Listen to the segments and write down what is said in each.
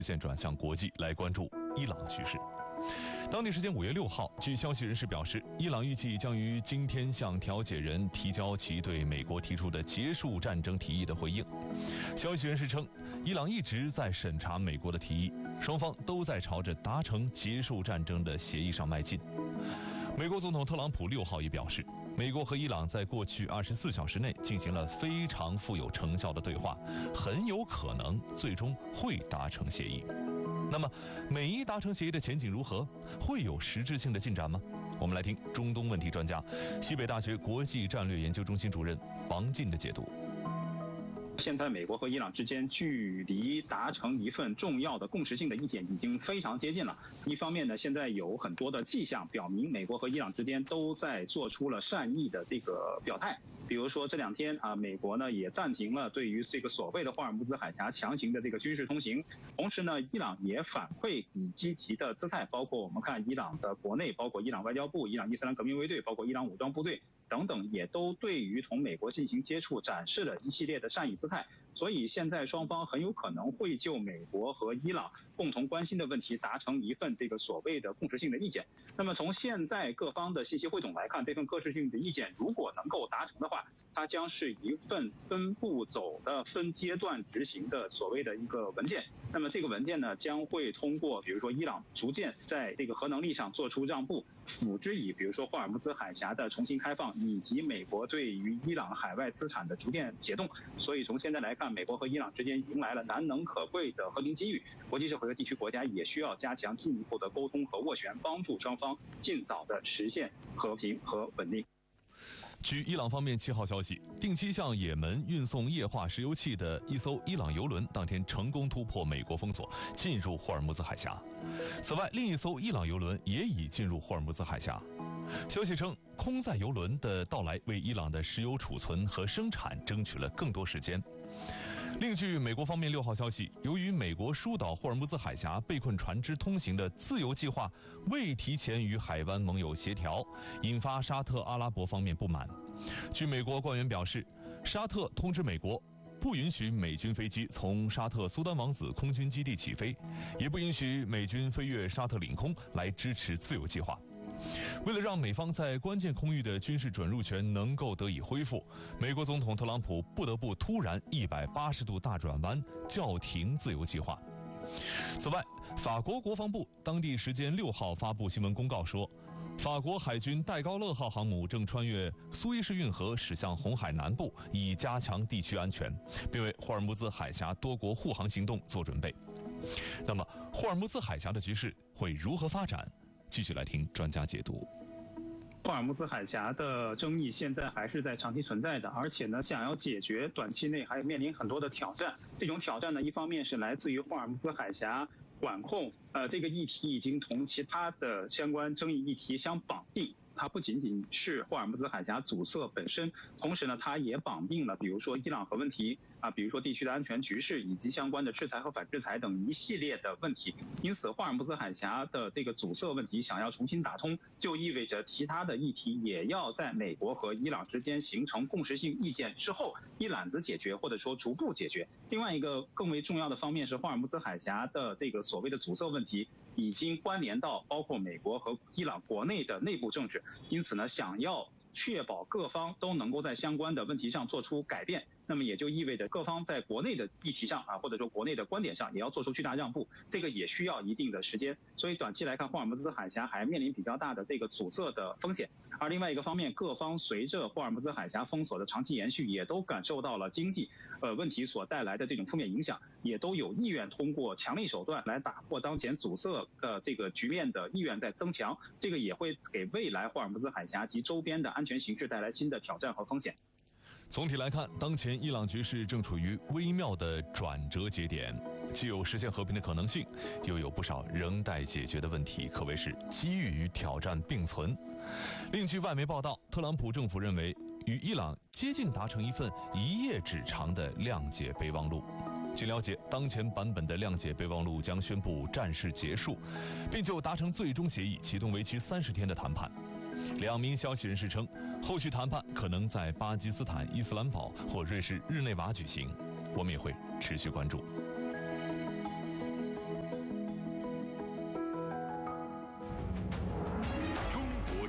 线转向国际来关注伊朗局势。当地时间5月6号，据消息人士表示，伊朗预计将于今天向调解人提交其对美国提出的结束战争提议的回应。消息人士称，伊朗一直在审查美国的提议，双方都在朝着达成结束战争的协议上迈进。美国总统特朗普6号也表示，美国和伊朗在过去24小时内进行了非常富有成效的对话，很有可能最终会达成协议。那么，美伊达成协议的前景如何？会有实质性的进展吗？我们来听中东问题专家、西北大学国际战略研究中心主任王进的解读。 现在美国和伊朗之间距离达成一份重要的共识性的意见已经非常接近了。一方面呢，现在有很多的迹象表明美国和伊朗之间都在做出了善意的这个表态。比如说这2天美国呢也暂停了对于这个所谓的霍尔木兹海峡强行的这个军事通行，同时呢，伊朗也反馈以积极的姿态，包括我们看伊朗的国内，包括伊朗外交部、伊朗伊斯兰革命卫队，包括伊朗武装部队等等，也都对于同美国进行接触展示了一系列的善意姿态。所以现在双方很有可能会就美国和伊朗共同关心的问题达成一份这个所谓的共识性的意见。那么从现在各方的信息汇总来看，这份共识性的意见如果能够达成的话，它将是一份分步走的分阶段执行的所谓的一个文件。那么这个文件呢，将会通过比如说伊朗逐渐在这个核能力上做出让步，辅之以比如说霍尔木兹海峡的重新开放，以及美国对于伊朗海外资产的逐渐解冻。所以从现在来看，美国和伊朗之间迎来了难能可贵的和平机遇，国际社会和地区国家也需要加强进一步的沟通和斡旋，帮助双方尽早的实现和平和稳定。 据伊朗方面7号消息，定期向也门运送液化石油气的一艘伊朗油轮当天成功突破美国封锁，进入霍尔木兹海峡。此外，另一艘伊朗油轮也已进入霍尔木兹海峡。消息称，空载油轮的到来为伊朗的石油储存和生产争取了更多时间。另据美国方面6号消息，由于美国疏导霍尔木兹海峡被困船只通行的自由计划未提前与海湾盟友协调，引发沙特阿拉伯方面不满。据美国官员表示，沙特通知美国，不允许美军飞机从沙特苏丹王子空军基地起飞，也不允许美军飞越沙特领空来支持自由计划。为了让美方在关键空域的军事准入权能够得以恢复，美国总统特朗普不得不突然180度大转弯，叫停自由计划。此外，法国国防部当地时间6号发布新闻公告说，法国海军戴高乐号航母正穿越苏伊士运河驶向红海南部，以加强地区安全，并为霍尔木兹海峡多国护航行动做准备。那么，霍尔木兹海峡的局势会如何发展？继续来听专家解读。 霍尔木兹海峡的争议现在还是在长期存在的，而且呢，想要解决，短期内还面临很多的挑战。这种挑战呢，一方面是来自于霍尔木兹海峡管控，这个议题已经同其他的相关争议议题相绑定。它不仅仅是霍尔木兹海峡阻塞本身，同时呢，它也绑定了比如说伊朗核问题比如说地区的安全局势以及相关的制裁和反制裁等一系列的问题。因此，霍尔木兹海峡的这个阻塞问题想要重新打通，就意味着其他的议题也要在美国和伊朗之间形成共识性意见之后一揽子解决，或者说逐步解决。另外一个更为重要的方面是，霍尔木兹海峡的这个所谓的阻塞问题已经关联到包括美国和伊朗国内的内部政治，因此呢，想要确保各方都能够在相关的问题上做出改变，那么也就意味着各方在国内的议题上或者说国内的观点上也要做出巨大让步，这个也需要一定的时间。所以短期来看，霍尔木兹海峡还面临比较大的这个阻塞的风险。而另外一个方面，各方随着霍尔木兹海峡封锁的长期延续，也都感受到了经济问题所带来的这种负面影响，也都有意愿通过强力手段来打破当前阻塞这个局面的意愿在增强，这个也会给未来霍尔木兹海峡及周边的安全形势带来新的挑战和风险。 总体来看，当前伊朗局势正处于微妙的转折节点，既有实现和平的可能性，又有不少仍待解决的问题，可谓是机遇与挑战并存。另据外媒报道，特朗普政府认为与伊朗接近达成一份1页纸长的谅解备忘录。据了解，当前版本的谅解备忘录将宣布战事结束，并就达成最终协议启动为期30天的谈判。2名消息人士称，后续谈判可能在巴基斯坦伊斯兰堡或瑞士日内瓦举行，我们也会持续关注。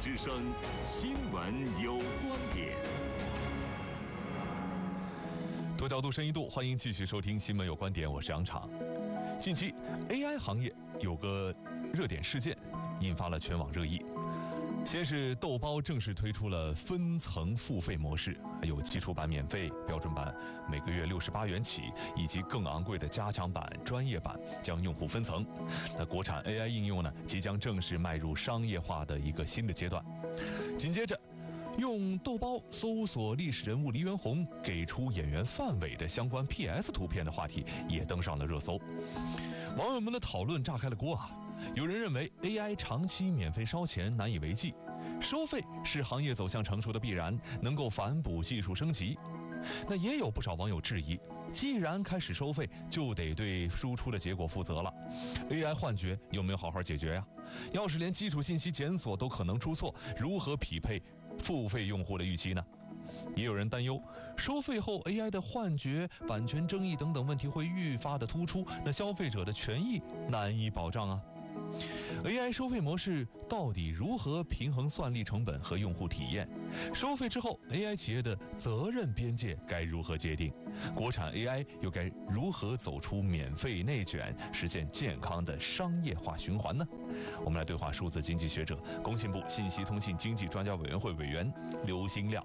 之声，新闻有观点。 多角度深一度，欢迎继续收听新闻有观点，我是杨昶。近期 AI 行业有个热点事件，引发了全网热议。先是豆包正式推出了分层付费模式，有基础版免费、标准版每个月68元起，以及更昂贵的加强版、专业版，将用户分层。那国产 AI 应用呢，即将正式迈入商业化的一个新的阶段。紧接着，用豆包搜索历史人物黎元洪给出演员范伟的相关 PS 图片的话题也登上了热搜，网友们的讨论炸开了锅啊！有人认为 AI 长期免费烧钱难以为继，收费是行业走向成熟的必然，能够反哺技术升级。那也有不少网友质疑，既然开始收费，就得对输出的结果负责了。AI 幻觉有没有好好解决呀？要是连基础信息检索都可能出错，如何匹配付费用户的预期呢？也有人担忧，收费后 AI 的幻觉、版权争议等等问题会愈发的突出，那消费者的权益难以保障啊。AI 收费模式到底如何平衡算力成本和用户体验？收费之后 AI 企业的责任边界该如何界定？国产 AI 又该如何走出免费内卷，实现健康的商业化循环呢？我们来对话数字经济学者、工信部信息通信经济专家委员会委员刘兴亮。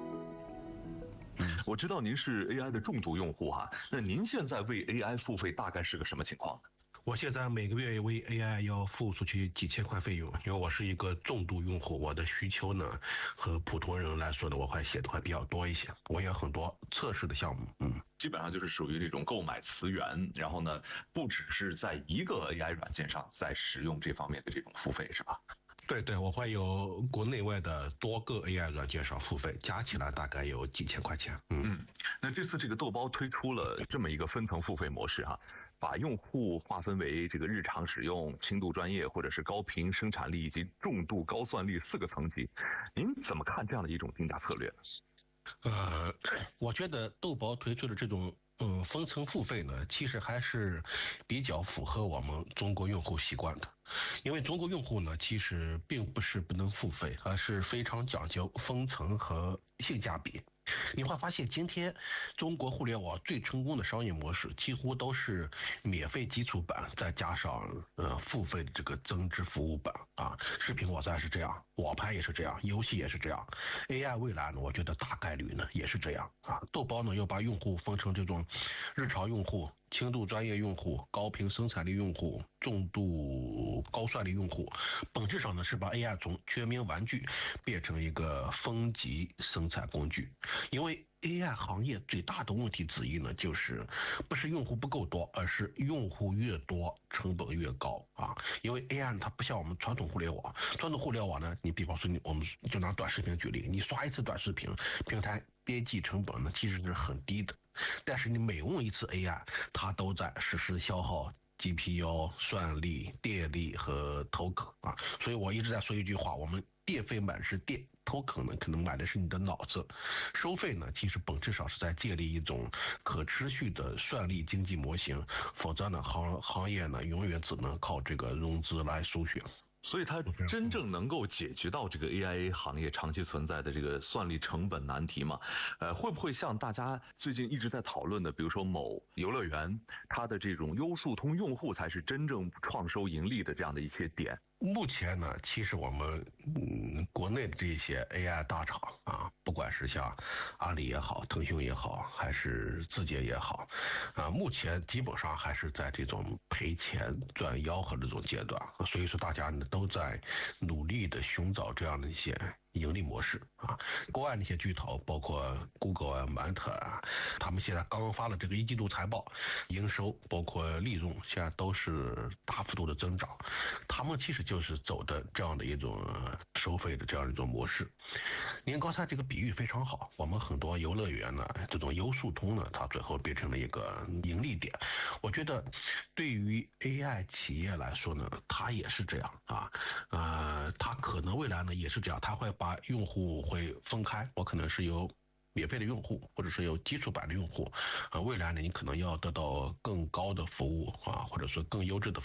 我知道您是 AI 的重度用户哈，那您现在为 AI 付费大概是个什么情况呢？ 我现在每个月为 AI 要付出去几千块费用，因为我是一个重度用户，我的需求呢和普通人来说呢，我写的会比较多一些，我有很多测试的项目， 基本上就是属于这种购买词源，然后呢，不只是在一个 AI 软件上在使用这方面的这种付费，是吧？ 对，我会有国内外的多个 AI 软件上付费，加起来大概有几千块钱。 那这次这个豆包推出了这么一个分层付费模式哈，把用户划分为这个日常使用、轻度专业或者是高频生产力以及重度高算力4个层级。您怎么看这样的一种定价策略呢？ 我觉得豆包推出的这种分层付费呢，其实还是比较符合我们中国用户习惯的。因为中国用户呢，其实并不是不能付费，而是非常讲究分层和性价比。你会发现，今天中国互联网最成功的商业模式，几乎都是免费基础版再加上付费的这个增值服务版啊。视频网站是这样，网盘也是这样，游戏也是这样。AI 未来呢，我觉得大概率呢也是这样啊。豆包呢又把用户分成这种日常用户、轻度专业用户、高频生产力用户、重度高算力用户，本质上呢是把 AI 从全民玩具变成一个分级生产工具。因为 AI 行业最大的问题之一呢，就是不是用户不够多，而是用户越多成本越高啊。因为 AI 它不像我们传统互联网呢，你比方说我们就拿短视频举例，你刷一次短视频，平台编辑成本呢其实是很低的，但是你每问一次 AI， 它都在实时消耗GPU、算力、电力和token啊。所以我一直在说一句话，我们电费买的是电，token呢可能买的是你的脑子。收费呢其实本质上是在建立一种可持续的算力经济模型，否则呢行业呢永远只能靠这个融资来输血。 所以它真正能够解决到这个 AI 行业长期存在的这个算力成本难题吗？会不会像大家最近一直在讨论的，比如说某游乐园，它的这种优速通用户才是真正创收盈利的这样的一些点？ 目前呢，其实我们国内的这些 AI 大厂啊，不管是像阿里也好、腾讯也好，还是字节也好，目前基本上还是在这种赔钱赚吆喝的这种阶段，所以说大家呢都在努力的寻找这样的一些盈利模式啊。国外那些巨头，包括 Google 啊、满特啊，他们现在刚刚发了这个1季度财报，营收包括利润现在都是大幅度的增长，他们其实就是走的这样的一种收费的这样一种模式。您刚才这个比喻非常好，我们很多游乐园呢，这种优速通呢，它最后变成了一个盈利点。我觉得对于 AI 企业来说呢，它也是这样啊，它可能未来呢也是这样，它会把用户会分开，我可能是有免费的用户，或者是有基础版的用户，未来呢，你可能要得到更高的服务啊，或者说更优质的服务。